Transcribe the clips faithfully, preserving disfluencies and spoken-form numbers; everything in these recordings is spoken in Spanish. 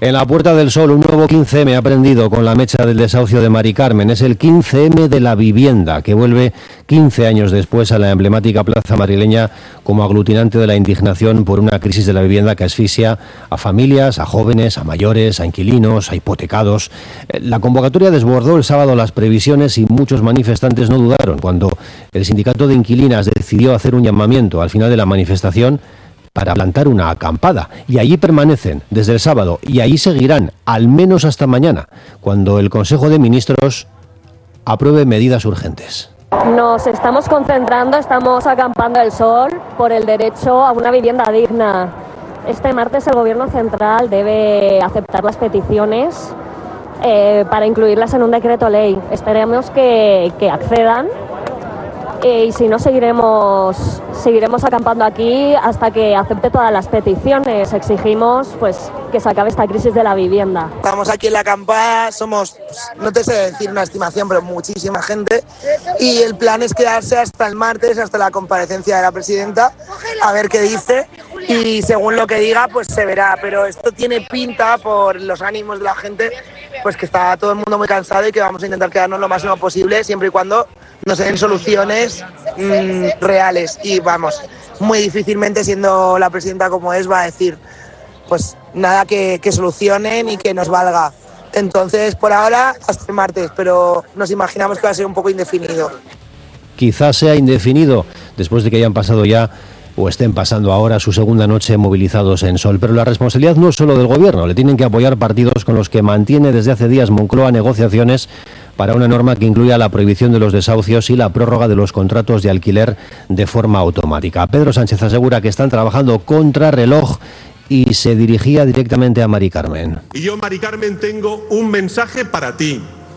En la Puerta del Sol, un nuevo quince eme ha prendido con la mecha del desahucio de Mari Carmen. Es el quince eme de la vivienda, que vuelve quince años después a la emblemática plaza madrileña como aglutinante de la indignación por una crisis de la vivienda que asfixia a familias, a jóvenes, a mayores, a inquilinos, a hipotecados. La convocatoria desbordó el sábado las previsiones y muchos manifestantes no dudaron cuando el sindicato de inquilinas decidió hacer un llamamiento al final de la manifestación para plantar una acampada, y allí permanecen desde el sábado y ahí seguirán al menos hasta mañana, cuando el Consejo de Ministros apruebe medidas urgentes. Nos estamos concentrando, estamos acampando el sol por el derecho a una vivienda digna. Este martes el Gobierno Central debe aceptar las peticiones eh, para incluirlas en un decreto ley. Esperemos que, que accedan. Eh, y si no, seguiremos seguiremos acampando aquí hasta que acepte todas las peticiones. Exigimos pues que se acabe esta crisis de la vivienda. Estamos aquí en la acampada, somos, no te sé decir una estimación, pero muchísima gente, y el plan es quedarse hasta el martes, hasta la comparecencia de la presidenta, a ver qué dice, y según lo que diga, pues se verá. Pero esto tiene pinta, por los ánimos de la gente, pues que está todo el mundo muy cansado y que vamos a intentar quedarnos lo máximo posible, siempre y cuando nos den soluciones mmm, reales. Y vamos, muy difícilmente, siendo la presidenta como es, va a decir pues nada que, que solucionen y que nos valga. Entonces, por ahora, hasta el martes, pero nos imaginamos que va a ser un poco indefinido. Quizás sea indefinido, después de que hayan pasado ya, o estén pasando ahora, su segunda noche movilizados en Sol. Pero la responsabilidad no es solo del Gobierno, le tienen que apoyar partidos con los que mantiene desde hace días Moncloa negociaciones para una norma que incluya la prohibición de los desahucios y la prórroga de los contratos de alquiler de forma automática. Pedro Sánchez asegura que están trabajando contra reloj y se dirigía directamente a Mari Carmen. Y yo, Mari Carmen, tengo un mensaje para ti.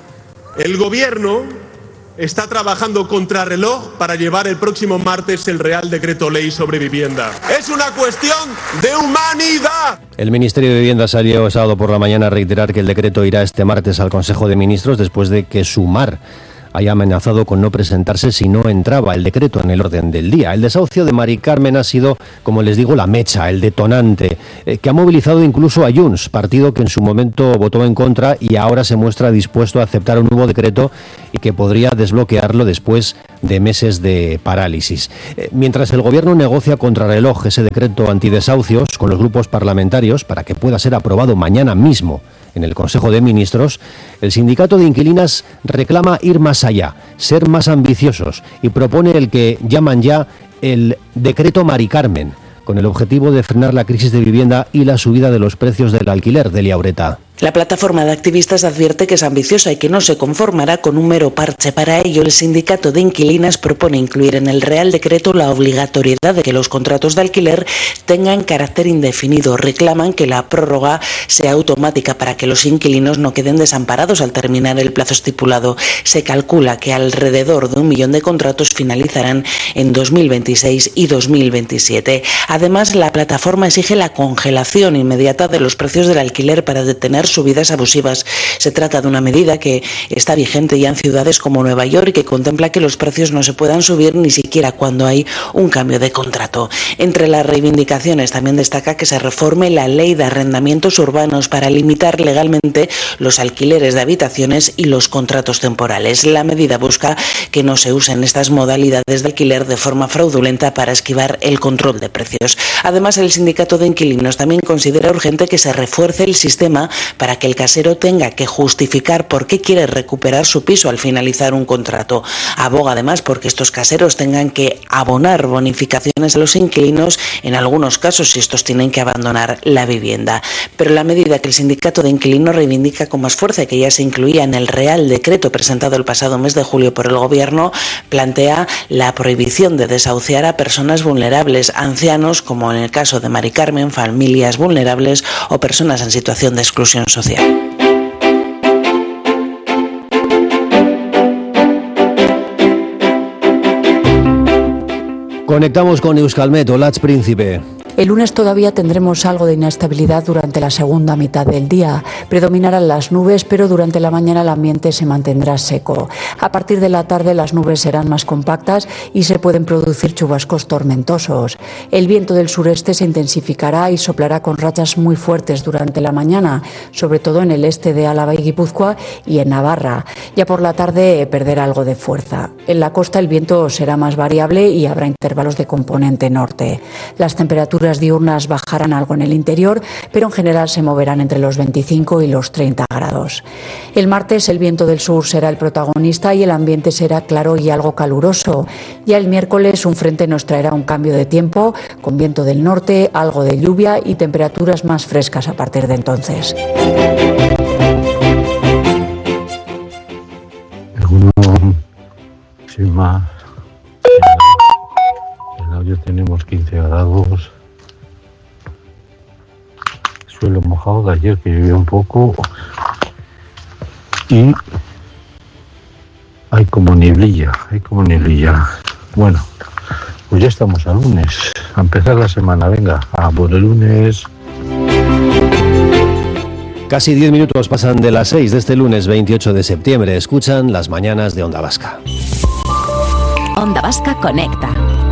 El Gobierno está trabajando contra reloj para llevar el próximo martes el Real Decreto Ley sobre vivienda. Es una cuestión de humanidad. El Ministerio de Vivienda salió el sábado por la mañana a reiterar que el decreto irá este martes al Consejo de Ministros después de que Sumar haya amenazado con no presentarse si no entraba el decreto en el orden del día. El desahucio de Mari Carmen ha sido, como les digo, la mecha, el detonante, eh, que ha movilizado incluso a Junts, partido que en su momento votó en contra y ahora se muestra dispuesto a aceptar un nuevo decreto y que podría desbloquearlo después de meses de parálisis. Eh, mientras el Gobierno negocia contrarreloj ese decreto antidesahucios con los grupos parlamentarios para que pueda ser aprobado mañana mismo en el Consejo de Ministros, el sindicato de inquilinas reclama ir más allá, ser más ambiciosos y propone el que llaman ya el decreto Mari Carmen, con el objetivo de frenar la crisis de vivienda y la subida de los precios del alquiler. Delia Ureta. La plataforma de activistas advierte que es ambiciosa y que no se conformará con un mero parche. Para ello, el sindicato de inquilinas propone incluir en el Real Decreto la obligatoriedad de que los contratos de alquiler tengan carácter indefinido. Reclaman que la prórroga sea automática para que los inquilinos no queden desamparados al terminar el plazo estipulado. Se calcula que alrededor de un millón de contratos finalizarán en dos mil veintiséis y dos mil veintisiete. Además, la plataforma exige la congelación inmediata de los precios del alquiler para detener subidas abusivas. Se trata de una medida que está vigente ya en ciudades como Nueva York y que contempla que los precios no se puedan subir ni siquiera cuando hay un cambio de contrato. Entre las reivindicaciones también destaca que se reforme la ley de arrendamientos urbanos para limitar legalmente los alquileres de habitaciones y los contratos temporales. La medida busca que no se usen estas modalidades de alquiler de forma fraudulenta para esquivar el control de precios. Además, el sindicato de inquilinos también considera urgente que se refuerce el sistema para que el casero tenga que justificar por qué quiere recuperar su piso al finalizar un contrato. Aboga además porque estos caseros tengan que abonar bonificaciones a los inquilinos, en algunos casos si estos tienen que abandonar la vivienda. Pero la medida que el sindicato de inquilinos reivindica con más fuerza y que ya se incluía en el Real Decreto presentado el pasado mes de julio por el Gobierno, plantea la prohibición de desahuciar a personas vulnerables, ancianos, como en el caso de Mari Carmen, familias vulnerables o personas en situación de exclusión social. Conectamos con Euskalmet. Olatz Príncipe. El lunes todavía tendremos algo de inestabilidad durante la segunda mitad del día. Predominarán las nubes, pero durante la mañana el ambiente se mantendrá seco. A partir de la tarde las nubes serán más compactas y se pueden producir chubascos tormentosos. El viento del sureste se intensificará y soplará con rachas muy fuertes durante la mañana, sobre todo en el este de Álava y Guipúzcoa y en Navarra. Ya por la tarde perderá algo de fuerza. En la costa el viento será más variable y habrá intervalos de componente norte. Las temperaturas diurnas bajarán algo en el interior, pero en general se moverán entre los veinticinco y los treinta grados. El martes el viento del sur será el protagonista y el ambiente será claro y algo caluroso. Ya el miércoles un frente nos traerá un cambio de tiempo, con viento del norte, algo de lluvia y temperaturas más frescas a partir de entonces. Sin más, en el audio tenemos quince grados. Suelo mojado de ayer que llovió un poco y hay como nieblilla, hay como nieblilla. Bueno, pues ya estamos a lunes, a empezar la semana, venga, a por el lunes. Casi diez minutos pasan de las seis de este lunes veintiocho de septiembre. Escuchan las mañanas de Onda Vasca. Onda Vasca conecta.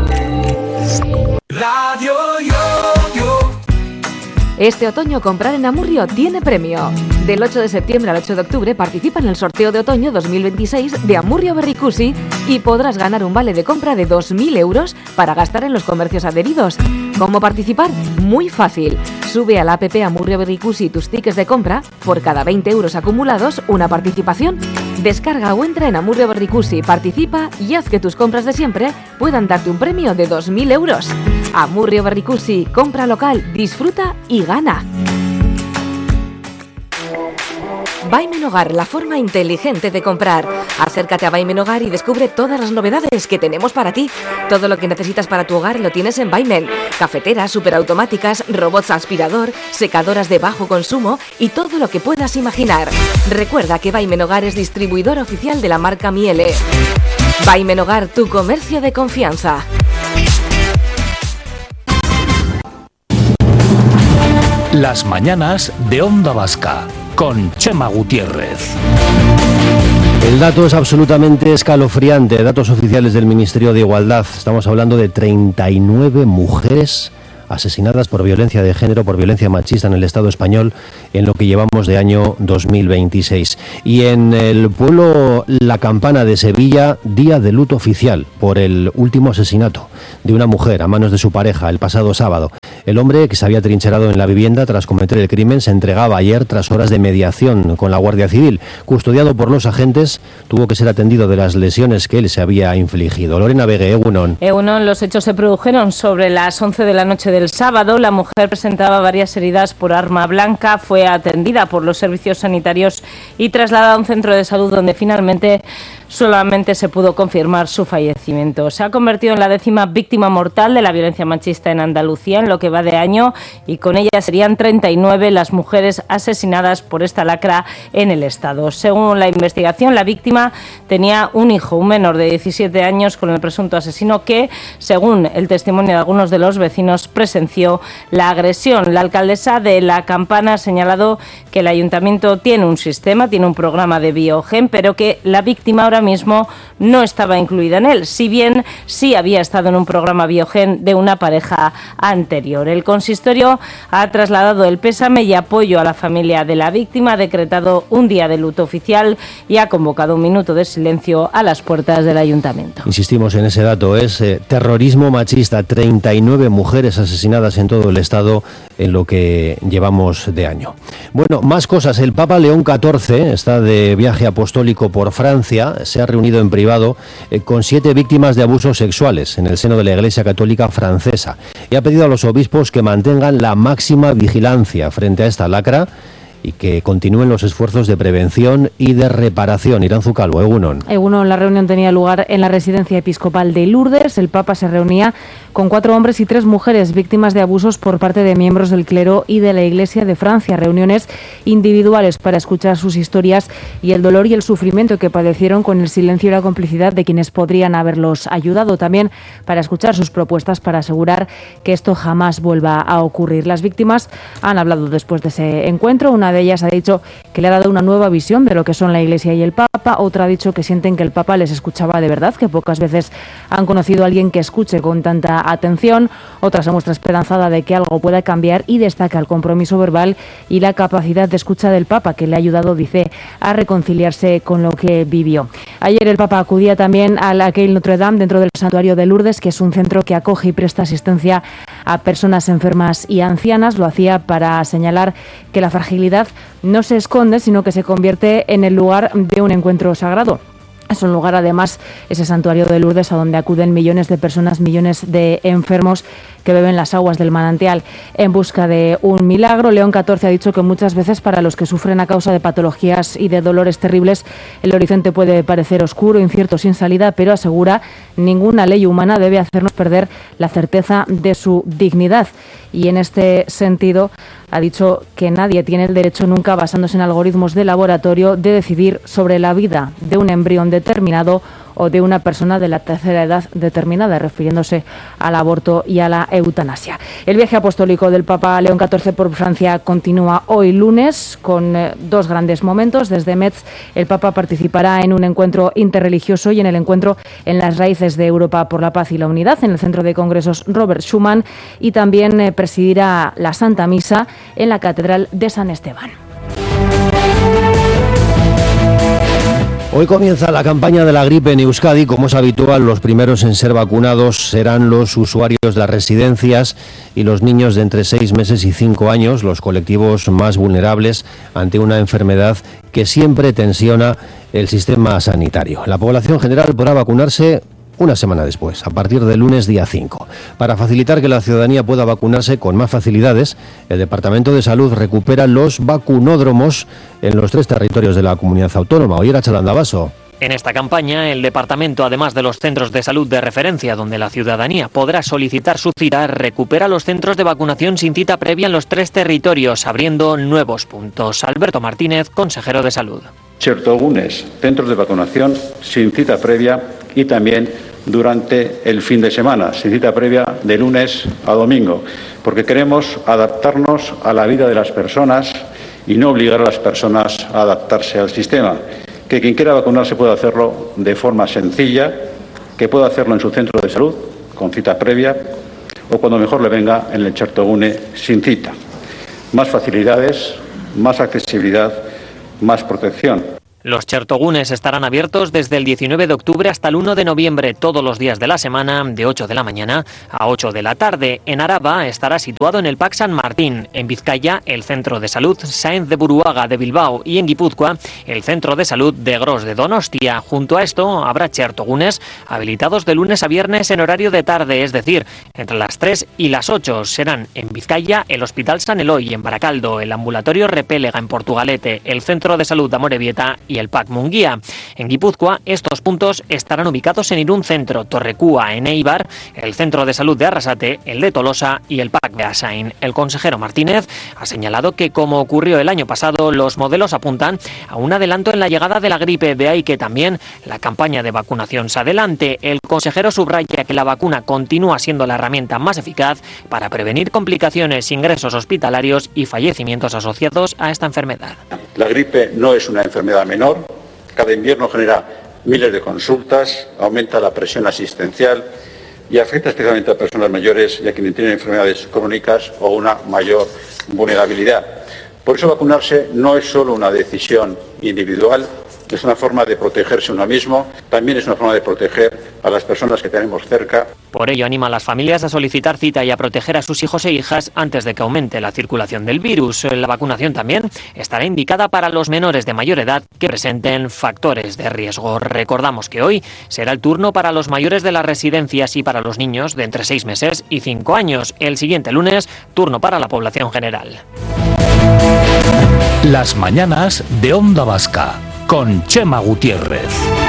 Radio Yo Yo. Este otoño comprar en Amurrio tiene premio. Del ocho de septiembre al ocho de octubre participa en el sorteo de otoño dos mil veintiséis de Amurrio Berrikusi y podrás ganar un vale de compra de dos mil euros para gastar en los comercios adheridos. ¿Cómo participar? Muy fácil. Sube a la app Amurrio Berrikusi tus tickets de compra. Por cada veinte euros acumulados, una participación. Descarga o entra en Amurrio Berrikusi, participa y haz que tus compras de siempre puedan darte un premio de dos mil euros. Amurrio Berrikusi, compra local, disfruta y gana. Baimen Hogar, la forma inteligente de comprar. Acércate a Baimen Hogar y descubre todas las novedades que tenemos para ti. Todo lo que necesitas para tu hogar lo tienes en Baimen. Cafeteras superautomáticas, robots aspirador, secadoras de bajo consumo y todo lo que puedas imaginar. Recuerda que Baimen Hogar es distribuidor oficial de la marca Miele. Baimen Hogar, tu comercio de confianza. Las mañanas de Onda Vasca con Chema Gutiérrez. El dato es absolutamente escalofriante. Datos oficiales del Ministerio de Igualdad. Estamos hablando de treinta y nueve mujeres asesinadas por violencia de género, por violencia machista en el Estado español en lo que llevamos de año dos mil veintiséis. Y en el pueblo La Campana de Sevilla, día de luto oficial por el último asesinato de una mujer a manos de su pareja el pasado sábado. El hombre, que se había trincherado en la vivienda tras cometer el crimen, se entregaba ayer tras horas de mediación con la Guardia Civil. Custodiado por los agentes, tuvo que ser atendido de las lesiones que él se había infligido. Lorena Vegue, Egunon. Egunon, los hechos se produjeron sobre las once de la noche del sábado. La mujer presentaba varias heridas por arma blanca, fue atendida por los servicios sanitarios y trasladada a un centro de salud donde finalmente solamente se pudo confirmar su fallecimiento. Se ha convertido en la décima víctima mortal de la violencia machista en Andalucía en lo que va de año y con ella serían treinta y nueve las mujeres asesinadas por esta lacra en el Estado. Según la investigación, la víctima tenía un hijo, un menor de diecisiete años, con el presunto asesino que, según el testimonio de algunos de los vecinos, presenció la agresión. La alcaldesa de La Campana ha señalado que el ayuntamiento tiene un sistema, tiene un programa de Biogen, pero que la víctima ahora mismo no estaba incluida en él, si bien sí había estado en un programa Biogen de una pareja anterior. El consistorio ha trasladado el pésame y apoyo a la familia de la víctima, ha decretado un día de luto oficial y ha convocado un minuto de silencio a las puertas del ayuntamiento. Insistimos en ese dato, es eh, terrorismo machista, treinta y nueve mujeres asesinadas en todo el Estado en lo que llevamos de año. Bueno, más cosas. El Papa León catorce está de viaje apostólico por Francia. Se ha reunido en privado eh, con siete víctimas de abusos sexuales en el seno de la Iglesia Católica francesa y ha pedido a los obispos que mantengan la máxima vigilancia frente a esta lacra y que continúen los esfuerzos de prevención y de reparación. Irán Zucalvo, Egunon. Egunon, la reunión tenía lugar en la residencia episcopal de Lourdes. El Papa se reunía con cuatro hombres y tres mujeres víctimas de abusos por parte de miembros del clero y de la Iglesia de Francia. Reuniones individuales para escuchar sus historias y el dolor y el sufrimiento que padecieron, con el silencio y la complicidad de quienes podrían haberlos ayudado. También para escuchar sus propuestas para asegurar que esto jamás vuelva a ocurrir. Las víctimas han hablado después de ese encuentro. Una de ellas ha dicho que le ha dado una nueva visión de lo que son la Iglesia y el Papa. Otra ha dicho que sienten que el Papa les escuchaba de verdad, que pocas veces han conocido a alguien que escuche con tanta atención. Otra se muestra esperanzada de que algo pueda cambiar y destaca el compromiso verbal y la capacidad de escucha del Papa, que le ha ayudado, dice, a reconciliarse con lo que vivió. Ayer el Papa acudía también a la Keil Notre Dame, dentro del santuario de Lourdes, que es un centro que acoge y presta asistencia a personas enfermas y ancianas. Lo hacía para señalar que la fragilidad no se esconde, sino que se convierte en el lugar de un encuentro sagrado. Es un lugar, además, ese santuario de Lourdes, a donde acuden millones de personas, millones de enfermos que beben las aguas del manantial en busca de un milagro. León catorce ha dicho que muchas veces, para los que sufren a causa de patologías y de dolores terribles, el horizonte puede parecer oscuro, incierto, sin salida, pero asegura: ninguna ley humana debe hacernos perder la certeza de su dignidad. Y en este sentido ha dicho que nadie tiene el derecho nunca, basándose en algoritmos de laboratorio, de decidir sobre la vida de un embrión determinado o de una persona de la tercera edad determinada, refiriéndose al aborto y a la eutanasia. El viaje apostólico del Papa León catorce por Francia continúa hoy lunes con eh, dos grandes momentos. Desde Metz, el Papa participará en un encuentro interreligioso y en el encuentro en las raíces de Europa por la paz y la unidad en el Centro de Congresos Robert Schuman, y también eh, presidirá la Santa Misa en la Catedral de San Esteban. Hoy comienza la campaña de la gripe en Euskadi. Como es habitual, los primeros en ser vacunados serán los usuarios de las residencias y los niños de entre seis meses y cinco años, los colectivos más vulnerables ante una enfermedad que siempre tensiona el sistema sanitario. La población general podrá vacunarse una semana después, a partir del lunes día cinco. Para facilitar que la ciudadanía pueda vacunarse con más facilidades, el Departamento de Salud recupera los vacunódromos en los tres territorios de la comunidad autónoma. Hoy era Chalandabaso. En esta campaña, el departamento, además de los centros de salud de referencia donde la ciudadanía podrá solicitar su cita, recupera los centros de vacunación sin cita previa en los tres territorios, abriendo nuevos puntos. Alberto Martínez, consejero de Salud. Chertogunes, centros de vacunación sin cita previa, y también durante el fin de semana, sin cita previa de lunes a domingo, porque queremos adaptarnos a la vida de las personas y no obligar a las personas a adaptarse al sistema. Que quien quiera vacunarse pueda hacerlo de forma sencilla, que pueda hacerlo en su centro de salud, con cita previa, o cuando mejor le venga en el Chertogune sin cita. Más facilidades, más accesibilidad, más protección. Los chertogunes estarán abiertos desde el diecinueve de octubre hasta el uno de noviembre, todos los días de la semana, de ocho de la mañana a ocho de la tarde. En Araba estará situado en el P A C San Martín, en Vizcaya el Centro de Salud Sáenz de Buruaga de Bilbao y en Guipúzcoa el Centro de Salud de Gros de Donostia. Junto a esto habrá chertogunes habilitados de lunes a viernes en horario de tarde, es decir, entre las tres y las ocho. Serán en Vizcaya el Hospital San Eloy en Baracaldo, el Ambulatorio Repélega en Portugalete, el Centro de Salud de Amorebieta y el P A C Munguía. En Guipúzcoa, estos puntos estarán ubicados en Irún Centro, Torrecúa en Eibar, el Centro de Salud de Arrasate, el de Tolosa y el P A C Beasain. El consejero Martínez ha señalado que, como ocurrió el año pasado, los modelos apuntan a un adelanto en la llegada de la gripe, de ahí que también la campaña de vacunación se adelante. El consejero subraya que la vacuna continúa siendo la herramienta más eficaz para prevenir complicaciones, ingresos hospitalarios y fallecimientos asociados a esta enfermedad. La gripe no es una enfermedad menor. Cada invierno genera miles de consultas, aumenta la presión asistencial y afecta especialmente a personas mayores y a quienes tienen enfermedades crónicas o una mayor vulnerabilidad. Por eso vacunarse no es solo una decisión individual, es una forma de protegerse uno mismo, también es una forma de proteger a las personas que tenemos cerca. Por ello anima a las familias a solicitar cita y a proteger a sus hijos e hijas antes de que aumente la circulación del virus. La vacunación también estará indicada para los menores de mayor edad que presenten factores de riesgo. Recordamos que hoy será el turno para los mayores de las residencias y para los niños de entre seis meses y cinco años. El siguiente lunes, turno para la población general. Las mañanas de Onda Vasca, con Chema Gutiérrez.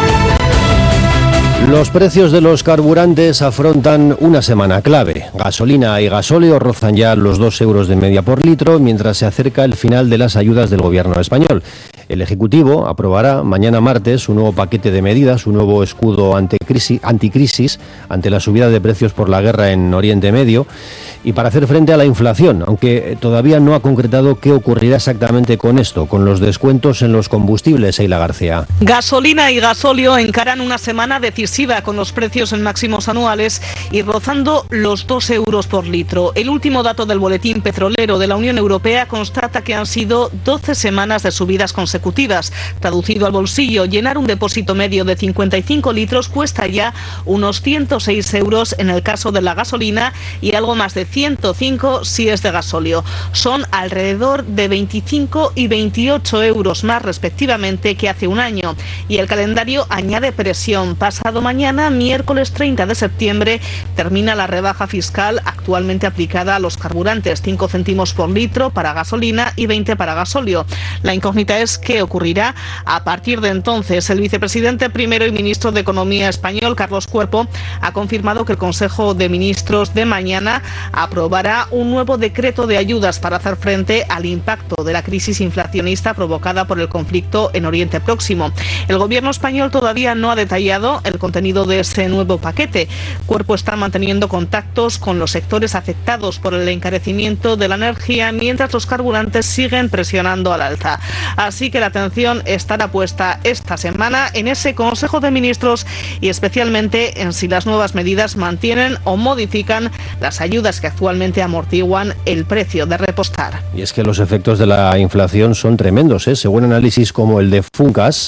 Los precios de los carburantes afrontan una semana clave. Gasolina y gasóleo rozan ya los dos euros de media por litro, mientras se acerca el final de las ayudas del gobierno español. El Ejecutivo aprobará mañana martes un nuevo paquete de medidas, un nuevo escudo anticrisis, anticrisis ante la subida de precios por la guerra en Oriente Medio y para hacer frente a la inflación, aunque todavía no ha concretado qué ocurrirá exactamente con esto, con los descuentos en los combustibles. Eila García. Gasolina y gasóleo encaran una semana decisiva con los precios en máximos anuales y rozando los dos euros por litro. El último dato del boletín petrolero de la Unión Europea constata que han sido doce semanas de subidas consecutivas. Traducido al bolsillo, llenar un depósito medio de cincuenta y cinco litros cuesta ya unos ciento seis euros en el caso de la gasolina y algo más de ciento cinco si es de gasóleo. Son alrededor de veinticinco y veintiocho euros más respectivamente que hace un año. Y el calendario añade presión. Pasado mañana, miércoles treinta de septiembre, termina la rebaja fiscal actualmente aplicada a los carburantes, cinco céntimos por litro para gasolina y veinte para gasóleo. La incógnita es qué ocurrirá a partir de entonces. El vicepresidente primero y ministro de Economía español, Carlos Cuerpo, ha confirmado que el Consejo de Ministros de mañana aprobará un nuevo decreto de ayudas para hacer frente al impacto de la crisis inflacionista provocada por el conflicto en Oriente Próximo. El gobierno español todavía no ha detallado el contenido de ese nuevo paquete. Cuerpo está manteniendo contactos con los sectores afectados por el encarecimiento de la energía, mientras los carburantes siguen presionando al alza. Así que la atención estará puesta esta semana en ese Consejo de Ministros y especialmente en si las nuevas medidas mantienen o modifican las ayudas que actualmente amortiguan el precio de repostar. Y es que los efectos de la inflación son tremendos, ¿eh? Según análisis como el de Funcas,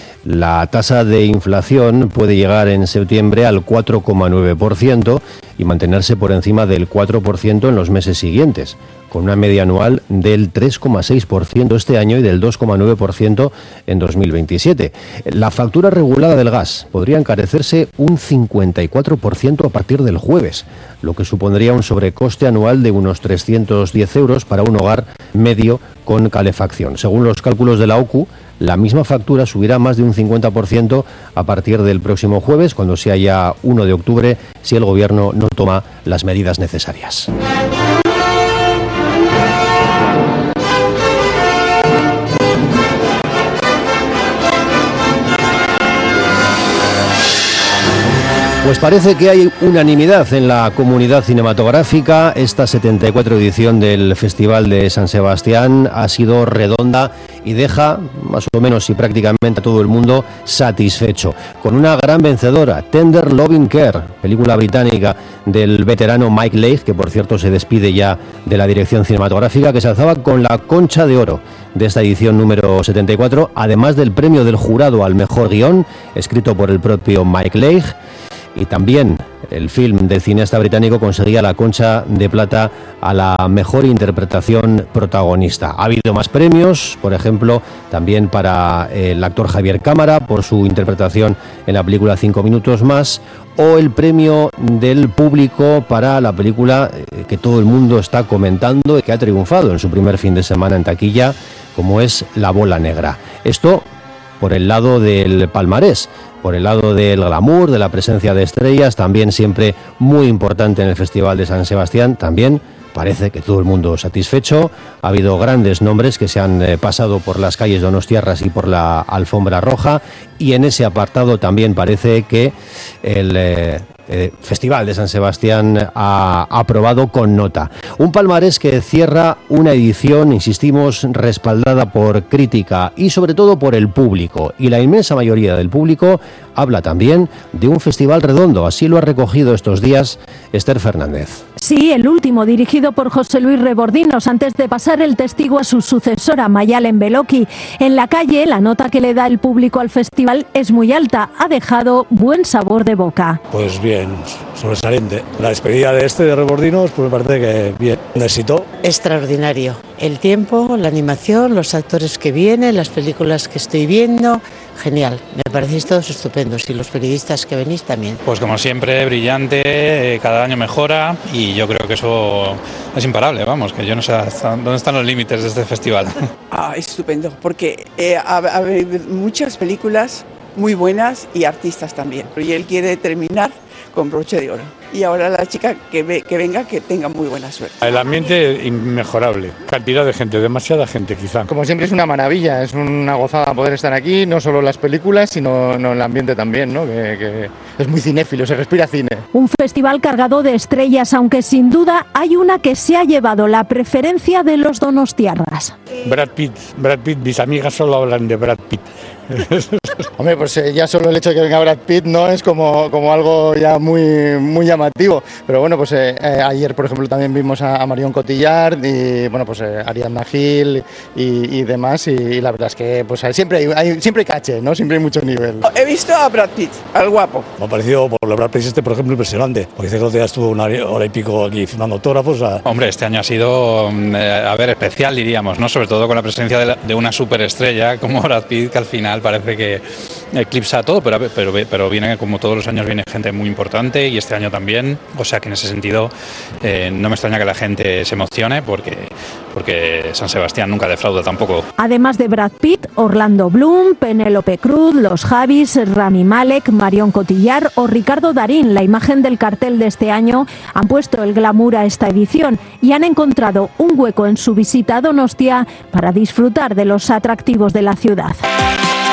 la tasa de inflación puede llegar en septiembre al cuatro coma nueve por ciento y mantenerse por encima del cuatro por ciento en los meses siguientes, con una media anual del tres coma seis por ciento este año y del dos coma nueve por ciento en dos mil veintisiete. La factura regulada del gas podría encarecerse un cincuenta y cuatro por ciento a partir del jueves, lo que supondría un sobrecoste anual de unos trescientos diez euros para un hogar medio con calefacción. Según los cálculos de la O C U, la misma factura subirá más de un cincuenta por ciento a partir del próximo jueves, cuando sea ya uno de octubre, si el Gobierno no toma las medidas necesarias. Pues parece que hay unanimidad en la comunidad cinematográfica. Esta setenta y cuatro edición del Festival de San Sebastián ha sido redonda y deja más o menos y prácticamente a todo el mundo satisfecho. Con una gran vencedora, Tender Loving Care, película británica del veterano Mike Leigh, que por cierto se despide ya de la dirección cinematográfica, que se alzaba con la Concha de Oro de esta edición número setenta y cuatro, además del premio del jurado al mejor guión, escrito por el propio Mike Leigh. Y también el film del cineasta británico conseguía la Concha de Plata a la mejor interpretación protagonista. Ha habido más premios, por ejemplo, también para el actor Javier Cámara por su interpretación en la película Cinco minutos más, o el premio del público para la película que todo el mundo está comentando y que ha triunfado en su primer fin de semana en taquilla, como es La Bola Negra. Esto por el lado del palmarés. Por el lado del glamour, de la presencia de estrellas, también siempre muy importante en el Festival de San Sebastián. También parece que todo el mundo satisfecho. Ha habido grandes nombres que se han eh, pasado por las calles donostiarras y por la alfombra roja. Y en ese apartado también parece que el eh, eh, Festival de San Sebastián ha aprobado con nota. Un palmarés que cierra una edición, insistimos, respaldada por crítica y sobre todo por el público. Y la inmensa mayoría del público habla también de un festival redondo. Así lo ha recogido estos días Esther Fernández. Sí, el último, dirigido por José Luis Rebordinos, antes de pasar el testigo a su sucesora, Mayalen Beloki. En la calle, la nota que le da el público al festival es muy alta. Ha dejado buen sabor de boca. Pues bien, sobresaliente. La despedida de este de Rebordinos, pues me parece que bien, un éxito. Extraordinario. El tiempo, la animación, los actores que vienen, las películas que estoy viendo, Genial, me parecéis todos estupendos y los periodistas que venís también. Pues como siempre, brillante, cada año mejora y yo creo que eso es imparable, vamos, que yo no sé hasta dónde están los límites de este festival. Ah, estupendo, porque eh, ha, ha habido muchas películas muy buenas y artistas también. Y él quiere terminar con broche de oro. Y ahora la chica que, ve, que venga, que tenga muy buena suerte. El ambiente inmejorable, cantidad de gente, demasiada gente quizá. Como siempre es una maravilla, es una gozada poder estar aquí, no solo las películas, sino no, el ambiente también, ¿no? Que, que es muy cinéfilo, se respira cine. Un festival cargado de estrellas, aunque sin duda hay una que se ha llevado la preferencia de los donostiarras. Brad Pitt, Brad Pitt, mis amigas solo hablan de Brad Pitt. Hombre, pues eh, ya solo el hecho de que venga Brad Pitt no es como, como algo ya muy, muy llamativo, pero bueno, pues eh, eh, ayer por ejemplo también vimos a, a Marion Cotillard y bueno, pues eh, Ariadna Gil y, y demás y, y la verdad es que pues siempre hay, hay, siempre hay caché, ¿no? Siempre hay mucho nivel. He visto a Brad Pitt, al guapo. Me ha parecido por el Brad Pitt este, por ejemplo, impresionante, porque dice que el otro día estuvo una hora y pico aquí firmando autógrafos. A... Hombre, este año ha sido, eh, a ver, especial diríamos, ¿no? Sobre todo con la presencia de, la, de una superestrella como Brad Pitt, que al final parece que eclipsa todo, pero, pero, pero viene, como todos los años, viene gente muy importante y este año también, o sea que en ese sentido eh, no me extraña que la gente se emocione porque, porque San Sebastián nunca defrauda tampoco. Además de Brad Pitt, Orlando Bloom, Penélope Cruz, los Javis, Rami Malek, Marion Cotillard o Ricardo Darín, la imagen del cartel de este año, han puesto el glamour a esta edición y han encontrado un hueco en su visita a Donostia para disfrutar de los atractivos de la ciudad.